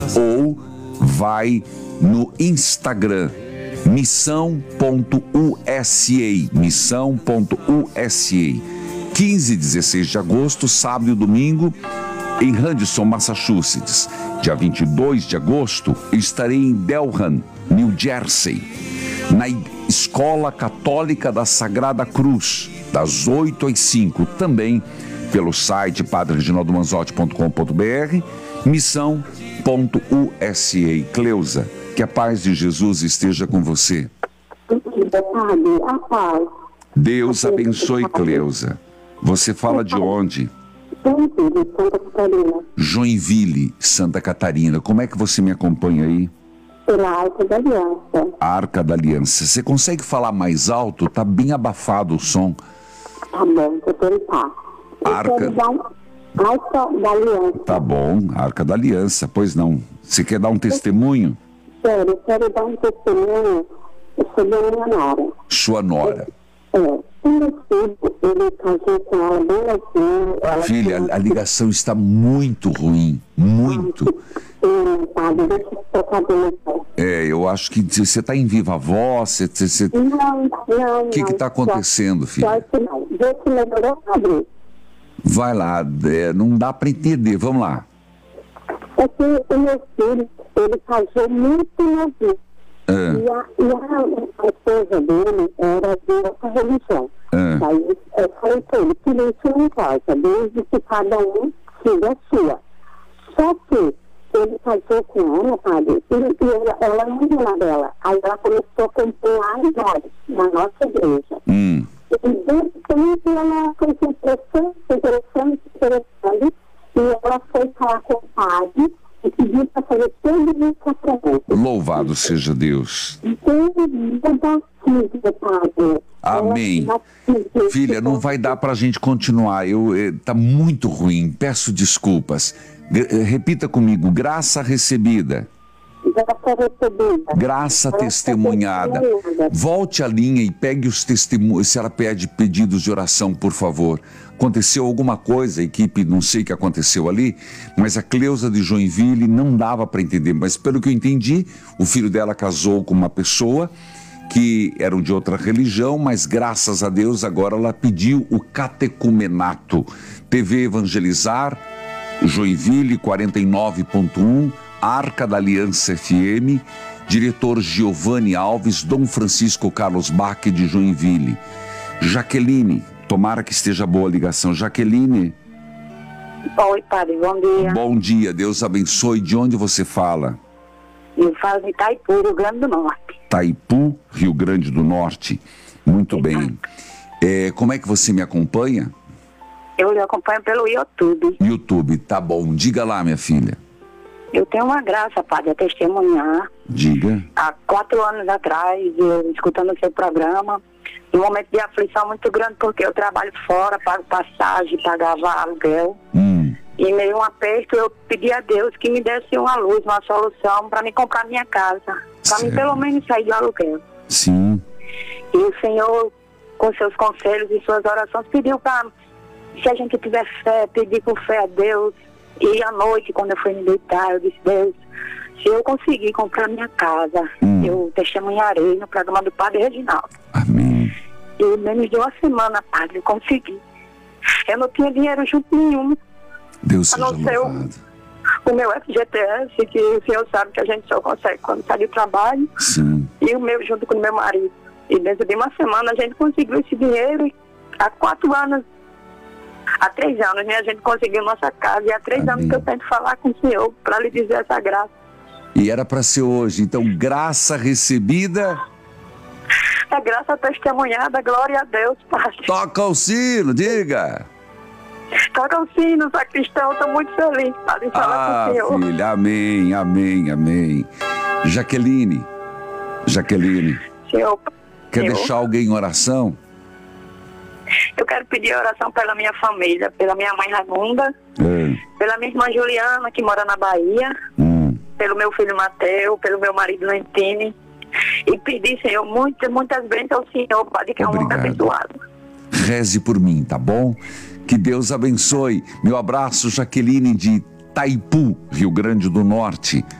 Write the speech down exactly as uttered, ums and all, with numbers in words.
ou vai no Instagram, missão ponto u s a, missão ponto u s a. quinze e dezesseis de agosto, sábado e domingo, em Henderson, Massachusetts. Dia vinte e dois de agosto, eu estarei em Delran, New Jersey, na Escola Católica da Sagrada Cruz, das oito às cinco, também pelo site padre reginaldo manzotti ponto com ponto b r, missão ponto u s a. Cleusa, que a paz de Jesus esteja com você. A paz. Deus abençoe, Cleusa. Você fala de onde? Joinville, Santa Catarina. Joinville, Santa Catarina. Como é que você me acompanha aí? Pela Arca da Aliança. A Arca da Aliança. Você consegue falar mais alto? Tá bem abafado o som. Tá bom, vou tentar. Arca... Arca da Aliança. Tá bom, Arca da Aliança. Pois não. Você quer dar um testemunho? Sério, eu quero dar um testemunho sobre a minha nora. Sua nora. É, o meu filho, ele casou com ela bem novinho. Ela Filha, tinha... a ligação está muito ruim. Muito. Sim, sabe, deixa eu tocar bem. É, eu acho que você está em viva voz. Você, você... Não, não, O que está acontecendo, filha? Só que não. Vê se melhorou, sabe? Vai lá, é, não dá para entender. Vamos lá. É que o meu filho, ele casou muito novinho. Ah. E, a, e a, a esposa dele era de outra religião. Ah. Aí eu falei para ele que isso não casa, desde que cada um siga a sua. Só que ele casou com ela, padre, e, e ela, ela não era dela. Aí ela começou a comprar nós, na nossa igreja. Hum. E de repente ela foi se interessando, se interessando, se interessando, e ela foi falar com o padre e pediu para fazer todo o sacramento. Louvado seja Deus. Amém. Filha, não vai dar para a gente continuar. Eu, eh, tá muito ruim. Peço desculpas. G- repita comigo. Graça recebida. Graça recebida. Graça testemunhada. Volte à linha e pegue os testemunhos. Se ela pede pedidos de oração, por favor. Aconteceu alguma coisa, a equipe, não sei o que aconteceu ali, mas a Cleusa de Joinville não dava para entender. Mas pelo que eu entendi, o filho dela casou com uma pessoa que era de outra religião, mas graças a Deus agora ela pediu o catecumenato. T V Evangelizar, Joinville quarenta e nove ponto um, Arca da Aliança F M, diretor Giovanni Alves, Dom Francisco Carlos Bach de Joinville. Jaqueline, tomara que esteja boa a ligação. Jaqueline. Oi, padre, bom dia. Bom dia, Deus abençoe. De onde você fala? Eu falo de Itaipu, Rio Grande do Norte. Itaipu, Rio Grande do Norte. Muito bem. É, como é que você me acompanha? Eu lhe acompanho pelo YouTube. YouTube, tá bom. Diga lá, minha filha. Eu tenho uma graça, padre, a testemunhar. Diga. Há quatro anos atrás, eu escutando o seu programa, um momento de aflição muito grande, porque eu trabalho fora, pago passagem, pagava aluguel. Hum. E em meio a um aperto, eu pedi a Deus que me desse uma luz, uma solução para me comprar minha casa. Para mim, pelo menos, sair do aluguel. Sim. E o Senhor, com seus conselhos e suas orações, pediu para, se a gente tiver fé, pedir com fé a Deus. E à noite, quando eu fui me deitar, eu disse, Deus, se eu conseguir comprar minha casa, hum. eu testemunharei no programa do Padre Reginaldo. Amém. E menos de uma semana, padre, eu consegui. Eu não tinha dinheiro junto nenhum. Deus seja a não ser louvado. O, o meu F G T S, que o senhor sabe que a gente só consegue quando sai de trabalho. Sim. E o meu junto com o meu marido. E dentro de uma semana a gente conseguiu esse dinheiro. E há quatro anos, há três anos, né, a gente conseguiu nossa casa. E há três Amém. anos que eu tento falar com o senhor para lhe dizer essa graça. E era para ser hoje. Então, graça recebida. É graça testemunhada, glória a Deus, padre. Toca o sino, diga. Toca o sino, sacristão, estou muito feliz, padre, em falar Ah, com o senhor. filha, amém, amém, amém. Jaqueline, Jaqueline, Senhor, quer senhor, deixar alguém em oração? eu quero pedir oração pela minha família, pela minha mãe Ragunda, É. pela minha irmã Juliana, que mora na Bahia, Hum. pelo meu filho Mateu, pelo meu marido Lentini, e pedir, Senhor, muitas, muitas bênçãos ao Senhor, Padre, que é um homem Obrigado. abençoado. Reze por mim, tá bom? Que Deus abençoe. Meu abraço, Jaqueline de Itaipu, Rio Grande do Norte.